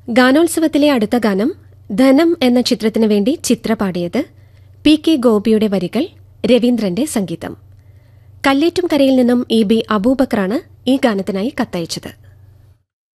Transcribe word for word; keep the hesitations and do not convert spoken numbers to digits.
ഗാനോത്സവത്തിലെ അടുത്ത ഗാനം ധനം എന്ന ചിത്രത്തിനു വേണ്ടി ചിത്ര പാടിയത്. പി കെ ഗോപിയുടെ വരികൾ, രവീന്ദ്രന്റെ സംഗീതം. കല്ലേറ്റുംകരയിൽ നിന്നും ഇ ബി അബൂബക്കറാണ് ഈ ഗാനത്തിനായി കത്തയച്ചത്.